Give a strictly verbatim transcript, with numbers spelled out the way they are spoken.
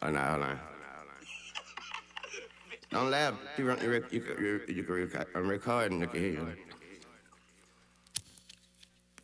Oh, no, hold on. Don't laugh. You, rec- you, rec- you, you, you, you, I'm recording. Look at here.